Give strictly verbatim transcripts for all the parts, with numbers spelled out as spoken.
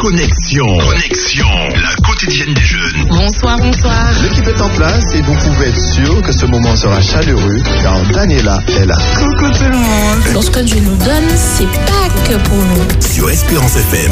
Connexion. Connexion. La quotidienne des jeunes. Bonsoir, bonsoir. L'équipe est en place et vous pouvez être sûr que ce moment sera chaleureux car Daniela est là. Coucou tout le monde. Lorsque Dieu nous donne, c'est pas que pour nous. Sur Espérance F M.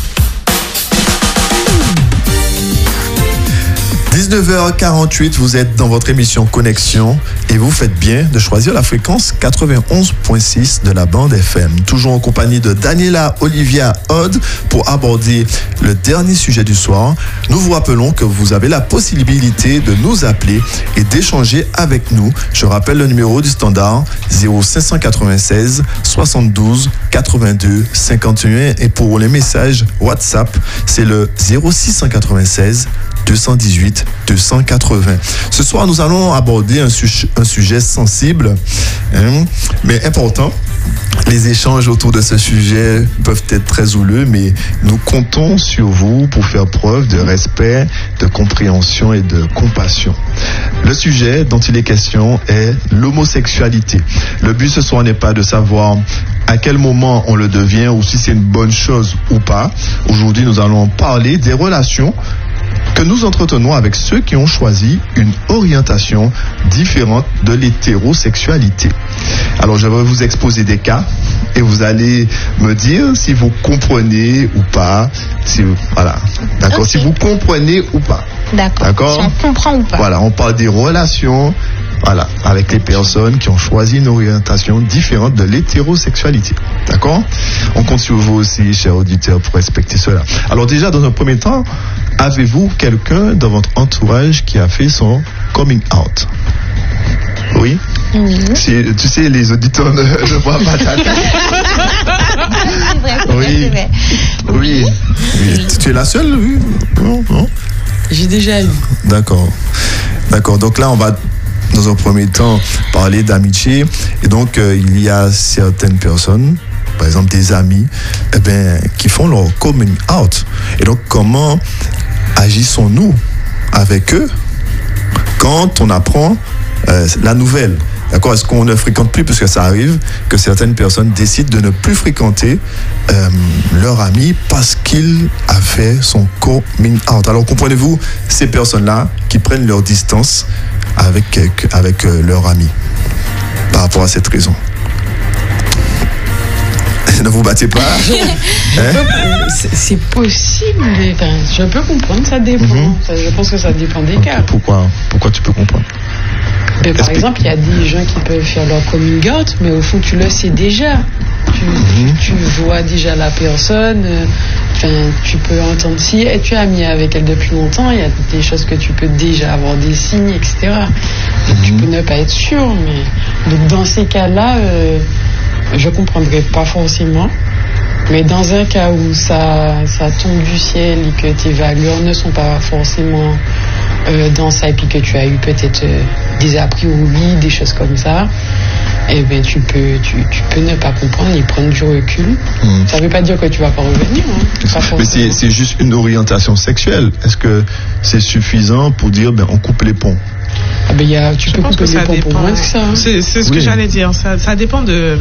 dix-neuf heures quarante-huit, vous êtes dans votre émission Connexion et vous faites bien de choisir la fréquence quatre-vingt-onze virgule six de la bande F M. Toujours en compagnie de Daniela Olivia Odd pour aborder le dernier sujet du soir. Nous vous rappelons que vous avez la possibilité de nous appeler et d'échanger avec nous. Je rappelle le numéro du standard zéro cinq cent quatre-vingt-seize soixante-douze quatre-vingt-deux cinquante et un et pour les messages WhatsApp, c'est le zéro six cent quatre-vingt-seize deux cent dix-huit deux cent quatre-vingts. Ce soir, nous allons aborder un, su- un sujet sensible, hein, mais important. Les échanges autour de ce sujet peuvent être très houleux, mais nous comptons sur vous pour faire preuve de respect, de compréhension et de compassion. Le sujet dont il est question est l'homosexualité. Le but ce soir n'est pas de savoir à quel moment on le devient ou si c'est une bonne chose ou pas. Aujourd'hui, nous allons parler des relations que nous entretenons avec ceux qui ont choisi une orientation différente de l'hétérosexualité. Alors, je vais vous exposer des cas et vous allez me dire si vous comprenez ou pas. Si vous, voilà, d'accord. Okay. Si vous comprenez ou pas. D'accord. D'accord. Si on comprend ou pas. Voilà, on parle des relations. Voilà, avec les personnes qui ont choisi une orientation différente de l'hétérosexualité. D'accord ? On compte sur vous aussi, chers auditeurs, pour respecter cela. Alors déjà, dans un premier temps, avez-vous quelqu'un dans votre entourage qui a fait son coming out ? Oui ? Oui. Si, tu sais, les auditeurs ne, ne voient pas ta tête. C'est vrai, c'est oui. vrai, c'est vrai. Oui. Oui. Oui. Tu es la seule ? Oui. Non, non. J'ai déjà eu. D'accord. D'accord. Donc là, on va... dans un premier temps, parler d'amitié. Et donc, euh, il y a certaines personnes, par exemple des amis, eh bien, qui font leur coming out. Et donc, comment agissons-nous avec eux quand on apprend euh, la nouvelle ? D'accord ? Est-ce qu'on ne fréquente plus, parce que ça arrive que certaines personnes décident de ne plus fréquenter euh, leur ami parce qu'il a fait son coming out. Alors, comprenez-vous, ces personnes-là qui prennent leur distance avec, avec euh, leur ami par rapport à cette raison. Ne vous battez pas. Hein? c'est, c'est possible. Enfin, je peux comprendre, ça dépend. Mm-hmm. Ça, je pense que ça dépend des cas. Pourquoi, pourquoi tu peux comprendre ? Mais par exemple, il y a des gens qui peuvent faire leur coming out, mais au fond, tu le sais déjà. Tu, mm-hmm. tu, tu vois déjà la personne. Enfin, tu peux entendre si et tu es ami avec elle depuis longtemps. Il y a des choses que tu peux déjà avoir des signes, et cetera. Donc, mm-hmm. tu peux ne pas être sûr. Mais donc, dans ces cas-là, euh, je ne comprendrais pas forcément. Mais dans un cas où ça, ça tombe du ciel et que tes valeurs ne sont pas forcément euh, dans ça et puis que tu as eu peut-être euh, des a priori, des choses comme ça, eh bien tu peux, tu, tu peux ne pas comprendre et prendre du recul. Mmh. Ça ne veut pas dire que tu ne vas pas revenir. Hein. Pas Mais c'est, c'est juste une orientation sexuelle. Est-ce que c'est suffisant pour dire ben, on coupe les ponts ? Ah ben y a, tu je peux couper les ponts dépend. Pour moins que ça. Hein. C'est, c'est ce oui. que j'allais dire. Ça, ça dépend de,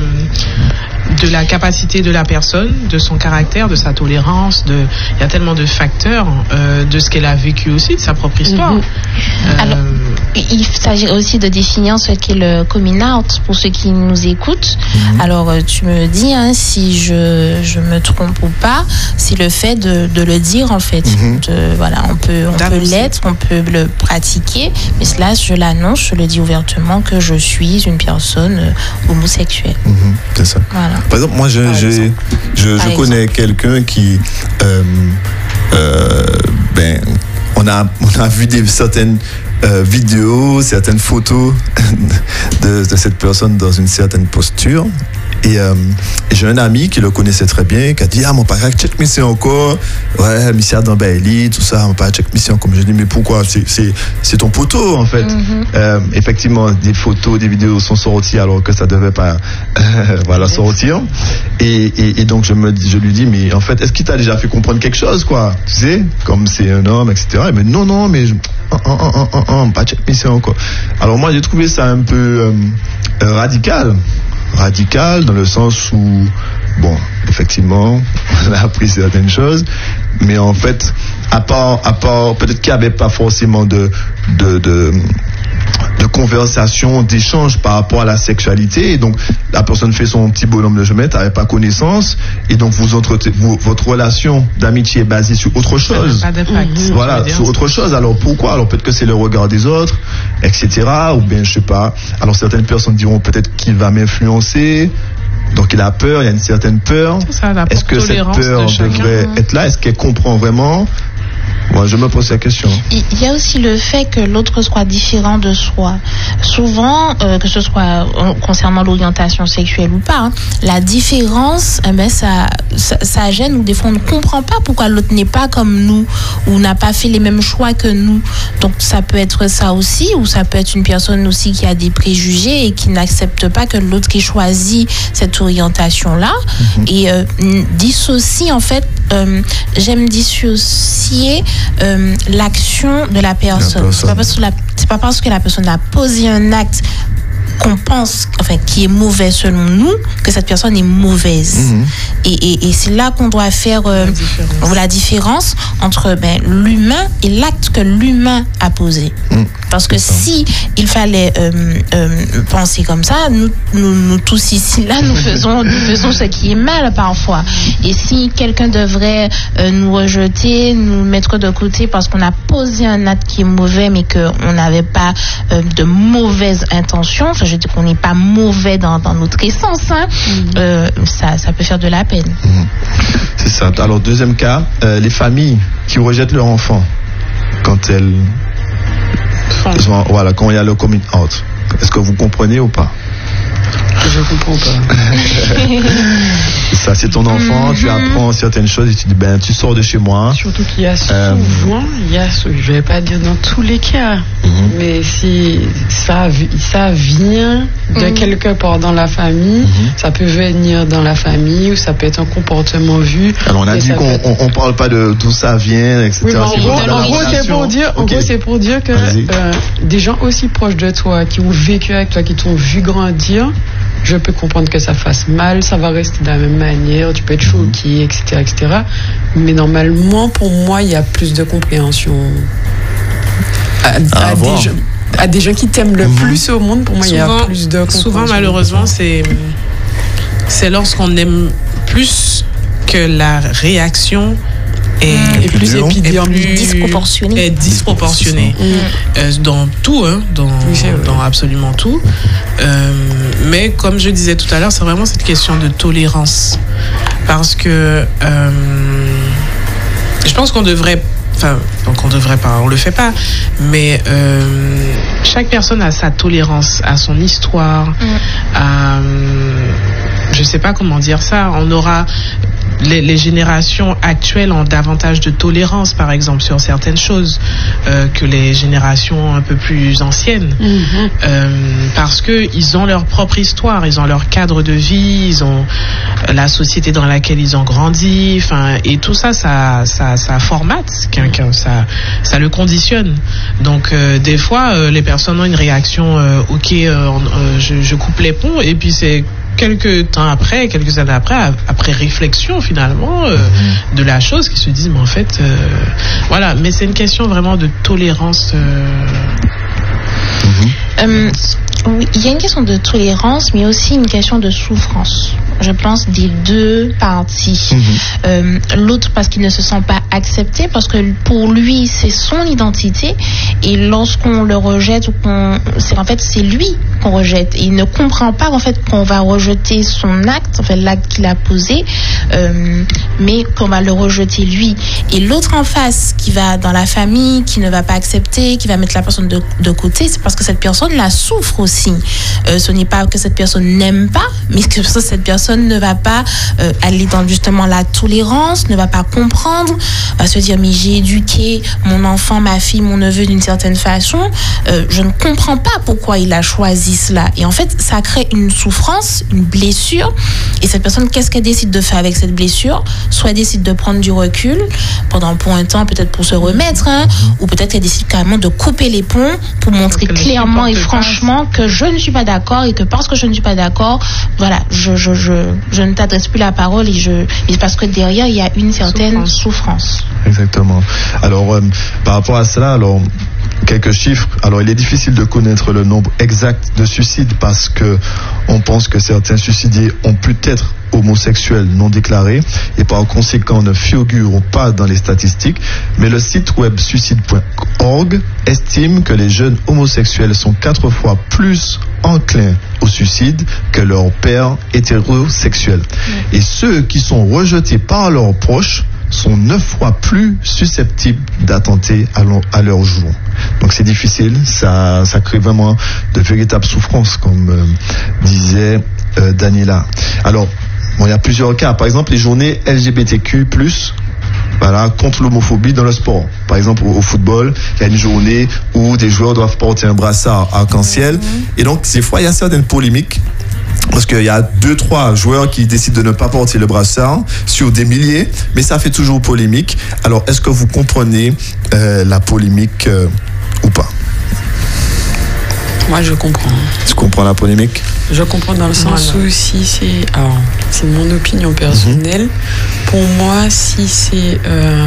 de la capacité de la personne, de son caractère, de sa tolérance. De, il y a tellement de facteurs, euh, de ce qu'elle a vécu aussi, de sa propre histoire. Mm-hmm. Euh, Alors, il s'agit aussi de définir ce qu'est le coming out pour ceux qui nous écoutent. Mm-hmm. Alors, tu me dis hein, si je, je me trompe ou pas, c'est le fait de, de le dire en fait. Mm-hmm. De, voilà, on peut, on peut l'être, on peut le pratiquer, mais cela, je l'annonce, je le dis ouvertement que je suis une personne euh, homosexuelle. Mmh, c'est ça. Voilà. Par exemple, moi, je, je, je, je connais quelqu'un qui, euh, euh, ben, on a, on a vu des, certaines euh, vidéos, certaines photos de, de cette personne dans une certaine posture. Et, euh, et j'ai un ami qui le connaissait très bien, qui a dit, ah, mon père, check mission encore. Ouais, mission dans Bailey, tout ça, mon père, check mission. Comme je dis, mais pourquoi? C'est, c'est, c'est ton poteau, en fait. Mm-hmm. Euh, effectivement, des photos, des vidéos sont sorties alors que ça devait pas, euh, voilà, sortir. Et, et, et donc, je me, je lui dis, mais en fait, est-ce qu'il t'a déjà fait comprendre quelque chose, quoi? Tu sais, comme c'est un homme, et cetera. Et mais non, non, mais, je, oh, oh, oh, oh, oh, pas check mission encore. Alors, moi, j'ai trouvé ça un peu, euh, euh, radical. Radical dans le sens où, bon, effectivement, on a appris certaines choses, mais en fait, à part, à part peut-être qu'il n'y avait pas forcément de, de, de, de conversation, d'échange par rapport à la sexualité, et donc la personne fait son petit bonhomme de chemin, tu n'avais pas connaissance, et donc vous entretenez, vous, votre relation d'amitié est basée sur autre chose. Pas d'impact. Mmh. Voilà, sur autre chose. Alors pourquoi? Alors peut-être que c'est le regard des autres, et cetera. Ou bien je sais pas. Alors certaines personnes diront peut-être qu'il va m'influencer. Donc il a peur, il y a une certaine peur. Ça, la Est-ce que cette peur de devrait être là? Est-ce qu'elle comprend vraiment? Moi, je me pose la question. Il y a aussi le fait que l'autre soit différent de soi. Souvent, euh, que ce soit euh, concernant l'orientation sexuelle ou pas, hein, la différence, eh ben, ça, ça, ça gêne, ou des fois on ne comprend pas pourquoi l'autre n'est pas comme nous ou n'a pas fait les mêmes choix que nous. Donc ça peut être ça aussi, ou ça peut être une personne aussi qui a des préjugés et qui n'accepte pas que l'autre ait choisi cette orientation-là. Mm-hmm. Et euh, dissocie, en fait, euh, j'aime dissocier Euh, l'action de la personne. La personne. C'est pas parce que la, c'est pas parce que la personne a posé un acte qu'on pense, enfin, qui est mauvais selon nous, que cette personne est mauvaise. Mmh. Et, et, et c'est là qu'on doit faire euh, la, différence. la différence entre ben, l'humain et l'acte que l'humain a posé. Mmh. Parce que si il fallait euh, euh, penser comme ça, nous, nous, nous tous ici, là, nous faisons, nous faisons ce qui est mal parfois. Et si quelqu'un devrait euh, nous rejeter, nous mettre de côté parce qu'on a posé un acte qui est mauvais, mais qu'on n'avait pas euh, de mauvaises intentions, enfin, je dis qu'on n'est pas mauvais dans, dans notre essence, hein, mmh. euh, ça, ça peut faire de la peine. Mmh. C'est ça. Alors, deuxième cas, euh, les familles qui rejettent leur enfant quand elles... Ont, voilà, quand il y a le coming out. Est-ce que vous comprenez ou pas? Je comprends pas. Ça, c'est ton enfant, mm-hmm. tu apprends certaines choses et tu dis, ben, tu sors de chez moi. Surtout qu'il y a souvent, euh, il y a, je vais pas dire dans tous les cas, mm-hmm. mais si ça, ça vient de mm-hmm. quelque part dans la famille, mm-hmm. ça peut venir dans la famille ou ça peut être un comportement vu. Alors, on a dit qu'on être... on, on parle pas de d'où ça vient, et cetera. Oui, en gros, en gros c'est pour dire, en okay. gros, c'est pour dire que euh, des gens aussi proches de toi, qui ont vécu avec toi, qui t'ont vu grandir, je peux comprendre que ça fasse mal, ça va rester de la même manière, tu peux être choqué, et cetera, et cetera. Mais normalement, pour moi, il y a plus de compréhension à, à, à, des, gens, à des gens qui t'aiment le mmh. plus au monde. Pour moi, souvent, il y a plus de compréhension. Souvent, malheureusement, c'est, c'est lorsqu'on aime plus que la réaction est, mmh. est plus épidermique, disproportionnée. Est disproportionnée. Mmh. Euh, dans tout, hein, dans, oui, dans absolument tout. Euh, mais comme je disais tout à l'heure, c'est vraiment cette question de tolérance. Parce que euh, je pense qu'on devrait, enfin, donc on devrait pas, on le fait pas, mais euh, chaque personne a sa tolérance, a son histoire, mmh. à, je sais pas comment dire ça, on aura... Les, les générations actuelles ont davantage de tolérance, par exemple, sur certaines choses euh, que les générations un peu plus anciennes. Mm-hmm. Euh, parce qu'ils ont leur propre histoire, ils ont leur cadre de vie, ils ont la société dans laquelle ils ont grandi, et tout ça, ça, ça, ça formate quelqu'un, ça, ça le conditionne. Donc, euh, des fois, euh, les personnes ont une réaction, euh, ok, euh, euh, je, je coupe les ponts, et puis c'est quelques temps après, quelques années après, après réflexion finalement euh, mmh. de la chose, qui se disent mais en fait euh, voilà, mais c'est une question vraiment de tolérance. Euh... Mmh. Euh, oui, il y a une question de tolérance, mais aussi une question de souffrance. Je pense des deux parties. Mmh. Euh, l'autre parce qu'il ne se sent pas accepté, parce que pour lui c'est son identité, et lorsqu'on le rejette ou qu'on, c'est en fait c'est lui qu'on rejette, et il ne comprend pas en fait qu'on va rejeter son acte, en fait l'acte qu'il a posé, euh, mais qu'on va le rejeter lui. Et l'autre en face qui va dans la famille, qui ne va pas accepter, qui va mettre la personne de, de côté, c'est parce que cette personne la souffre aussi. Euh, ce n'est pas que cette personne n'aime pas, mais que cette personne ne va pas euh, aller dans justement la tolérance, ne va pas comprendre, va se dire mais j'ai éduqué mon enfant, ma fille, mon neveu d'une certaine façon, euh, je ne comprends pas pourquoi il a choisi cela. Et en fait, ça crée une souffrance, une blessure. Et cette personne, qu'est-ce qu'elle décide de faire avec cette blessure? soit décide de prendre du recul pendant pour un temps, peut-être pour se remettre, hein, ou peut-être qu'elle décide carrément de couper les ponts pour montrer clairement et franchement que je ne suis pas d'accord et que parce que je ne suis pas d'accord, voilà, je, je, je, je ne t'adresse plus la parole et je, et parce que derrière il y a une certaine souffrance. souffrance. Exactement. Alors, euh, par rapport à cela, alors, quelques chiffres. Alors, il est difficile de connaître le nombre exact de suicides parce que on pense que certains suicidés ont peut-être homosexuels non déclarés et par conséquent ne figurent pas dans les statistiques, mais le site web suicide point org estime que les jeunes homosexuels sont quatre fois plus enclins au suicide que leurs pairs hétérosexuels. Mmh. Et ceux qui sont rejetés par leurs proches sont neuf fois plus susceptibles d'attenter à, à leur jour. Donc c'est difficile, ça, ça crée vraiment de véritables souffrances, comme euh, disait euh, Daniela. Alors, bon, il y a plusieurs cas. Par exemple, les journées L G B T Q plus, voilà, contre l'homophobie dans le sport. Par exemple, au, au football, il y a une journée où des joueurs doivent porter un brassard arc-en-ciel. Mm-hmm. Et donc, des fois, il y a certaines polémiques. Parce qu'il y a deux, trois joueurs qui décident de ne pas porter le brassard sur des milliers, mais ça fait toujours polémique. Alors, est-ce que vous comprenez euh, la polémique euh, ou pas? Moi, je comprends. Tu comprends la polémique? Je comprends dans le sens où si c'est... Alors, c'est mon opinion personnelle. Mm-hmm. Pour moi, si c'est euh,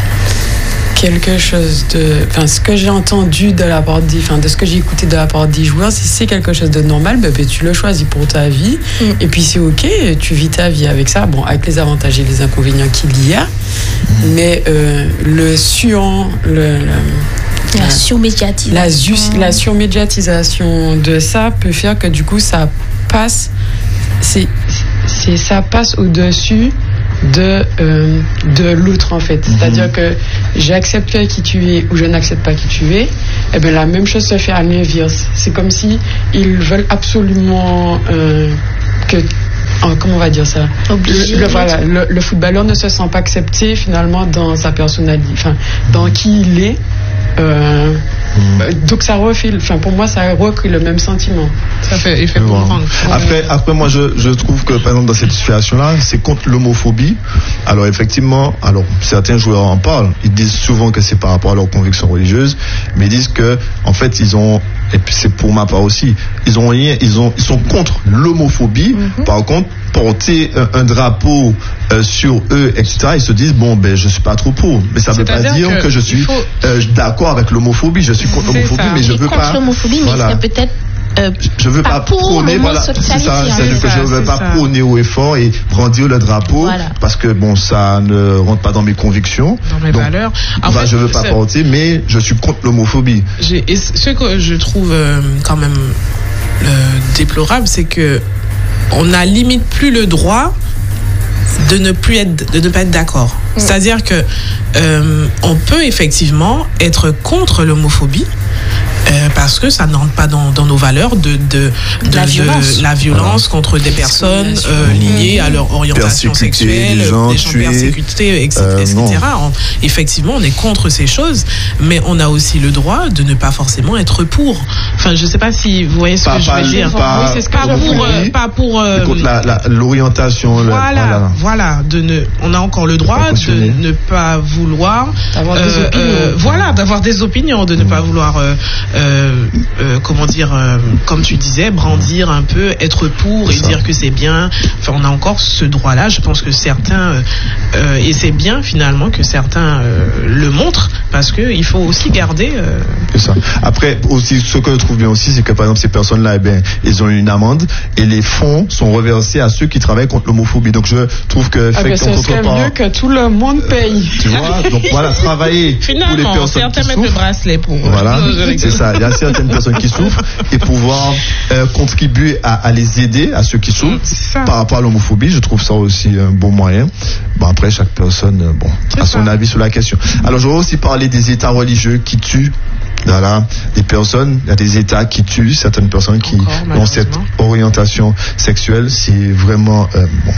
quelque chose de... Enfin, ce que j'ai entendu de la part des... Enfin, de ce que j'ai écouté de la part des joueurs, si c'est quelque chose de normal, ben, ben, tu le choisis pour ta vie. Mm. Et puis, c'est OK, tu vis ta vie avec ça. Bon, avec les avantages et les inconvénients qu'il y a. Mm. Mais euh, le sur... Le, le, La surmédiatisation. La, la surmédiatisation de ça peut faire que du coup ça passe, c'est, c'est ça passe au-dessus de euh, de l'autre en fait. Mm-hmm. C'est-à-dire que j'accepte qui tu es ou je n'accepte pas qui tu es. Et bien la même chose se fait à l'inverse. C'est comme si ils veulent absolument euh, que Oh, comment on va dire ça? Le, le, voilà, le, le footballeur ne se sent pas accepté finalement dans sa personnalité, enfin dans qui il est. Euh, mmh. Donc ça refait, enfin pour moi ça recrée le même sentiment. Ça fait effet bon. comprendre. Après, après moi je, je trouve que par exemple dans cette situation-là, c'est contre l'homophobie. Alors effectivement, alors certains joueurs en parlent. Ils disent souvent que c'est par rapport à leurs convictions religieuses, mais ils disent que en fait ils ont, et puis c'est pour ma part aussi, ils ont rien, ils ont, ils sont contre l'homophobie. Mmh. Par contre, porter un, un drapeau euh, sur eux, et cetera, ils se disent bon ben je suis pas trop pour, mais ça ne veut pas dire que, que je suis faut... euh, d'accord avec l'homophobie. Je suis contre c'est l'homophobie, ça. mais je veux contre pas. l'homophobie, voilà. mais c'est peut-être. Euh, je veux pas, pas prôner, voilà, c'est ça, c'est que je veux pas ça. prôner haut et fort et brandir le drapeau, voilà. parce que bon, ça ne rentre pas dans mes convictions, dans mes donc, valeurs. En bah, fait, je veux pas porter, mais je suis contre l'homophobie. J'ai, et ce que je trouve euh, quand même euh, déplorable, c'est que on n'a limite plus le droit de ne plus être, de ne pas être d'accord. Mmh. C'est-à-dire que euh, on peut effectivement être contre l'homophobie. Euh, parce que ça n'entre pas dans, dans nos valeurs de, de, de, la violence, de, la violence voilà. contre des personnes euh, liées à leur orientation sexuelle, des gens, des gens persécutés, et cetera. Euh, et cetera. On, effectivement, on est contre ces choses, mais on a aussi le droit de ne pas forcément être pour. Enfin, je ne sais pas si vous voyez ce pas, que pas, je veux dire. Pas, oui, c'est ce que pas, pour, euh, pas pour. Euh, contre la, la, l'orientation. Voilà, le, voilà. voilà. De ne, on a encore le droit de ne pas vouloir. D'avoir euh, des opinions. Euh, voilà, d'avoir des opinions, de ne mmh. pas vouloir. Euh, Euh, euh, comment dire, euh, comme tu disais, brandir un peu, être pour et ça. dire que c'est bien. Enfin, on a encore ce droit-là. Je pense que certains, euh, euh, et c'est bien finalement que certains euh, le montrent, parce que il faut aussi garder. Euh... C'est ça. Après, aussi, ce que je trouve bien aussi, c'est que par exemple ces personnes-là, eh bien, ils ont une amende et les fonds sont reversés à ceux qui travaillent contre l'homophobie. Donc je trouve que ah ben, ça serait part, mieux que tout le monde paye. Tu vois, donc voilà, travailler finalement, pour les personnes certains qui mettent souffrent. le bracelet pour. Voilà, c'est ça. Il y a certaines personnes qui souffrent et pouvoir euh, contribuer à, à les aider, à ceux qui souffrent par rapport à l'homophobie. Je trouve ça aussi un bon moyen. Bon, après, chaque personne bon, a son avis sur la question. Alors, je vais aussi parler des États religieux qui tuent. Voilà, des personnes, il y a des États qui tuent certaines personnes qui Encore, ont cette orientation sexuelle. C'est vraiment euh, bon,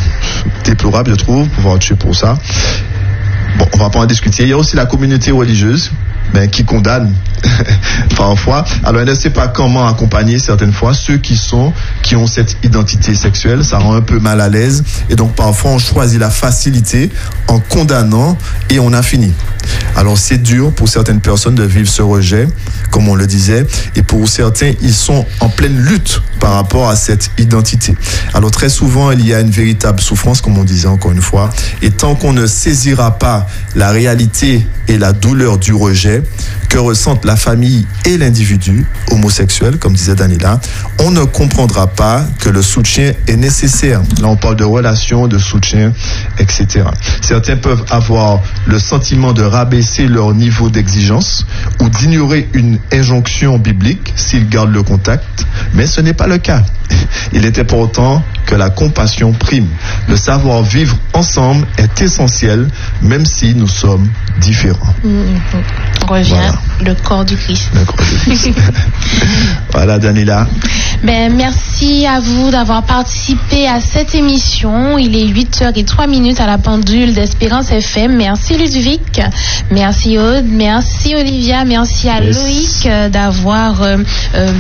déplorable, je trouve, pouvoir tuer pour ça. Bon, on va pas en discuter. Il y a aussi la communauté religieuse ben, qui condamne parfois. Alors, elle ne sait pas comment accompagner certaines fois ceux qui sont, qui ont cette identité sexuelle. Ça rend un peu mal à l'aise. Et donc, parfois, on choisit la facilité en condamnant et on a fini. Alors, c'est dur pour certaines personnes de vivre ce rejet, comme on le disait. Et pour certains, ils sont en pleine lutte par rapport à cette identité. Alors, très souvent, il y a une véritable souffrance, comme on disait encore une fois. Et tant qu'on ne saisira pas la réalité et la douleur du rejet que ressentent la famille et l'individu homosexuel, comme disait Daniela, on ne comprendra pas que le soutien est nécessaire. Là, on parle de relations, de soutien, et cetera. Certains peuvent avoir le sentiment de rabaisser leur niveau d'exigence ou d'ignorer une injonction biblique s'ils gardent le contact, mais ce n'est pas le cas. Il est important que la compassion prime. Le savoir-vivre ensemble est essentiel, même si nous sommes différents. Mmh. On revient, voilà. Le corps du Christ. Le corps du Christ. Voilà, Daniela. Ben, merci à vous d'avoir participé à cette émission. Il est huit heures zéro trois à la pendule d'Espérance F M. Merci Ludovic, merci Aude, merci Olivia, merci à yes. Loïc d'avoir... Euh, euh,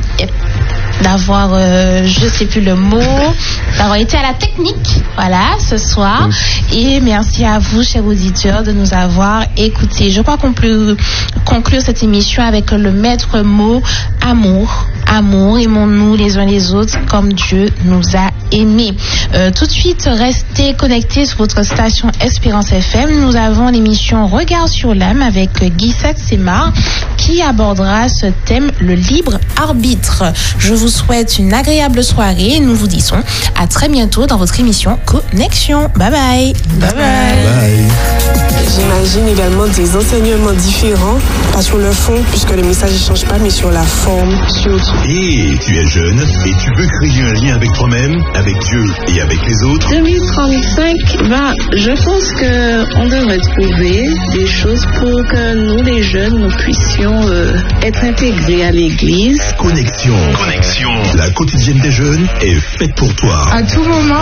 d'avoir, euh, je sais plus le mot, d'avoir été à la technique, voilà, ce soir. Oui. Et merci à vous, chers auditeurs, de nous avoir écoutés. Je crois qu'on peut conclure cette émission avec le maître mot, amour. Amour, aimons-nous les uns les autres comme Dieu nous a aimés. Euh, tout de suite, restez connectés sur votre station Espérance F M. Nous avons l'émission Regard sur l'âme avec Guy Saxemar qui abordera ce thème, le libre arbitre. Je vous souhaite une agréable soirée et nous vous disons à très bientôt dans votre émission Connexion. Bye bye. Bye bye. Bye. J'imagine également des enseignements différents, pas sur le fond, puisque le message ne change pas, mais sur la forme, surtout. Et tu es jeune et tu veux créer un lien avec toi-même, avec Dieu et avec les autres. deux mille trente-cinq, ben, je pense qu'on devrait trouver des choses pour que nous, les jeunes, nous puissions euh, être intégrés à l'Église. Connexion. Connexion. La quotidienne des jeunes est faite pour toi. À tout moment.